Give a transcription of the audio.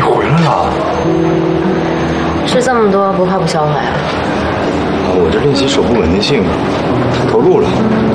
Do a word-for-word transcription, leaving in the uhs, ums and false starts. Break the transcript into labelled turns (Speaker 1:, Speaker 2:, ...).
Speaker 1: 回来了？
Speaker 2: 吃这么多不怕不消化呀？
Speaker 1: 我这练习手部稳定性太投入了。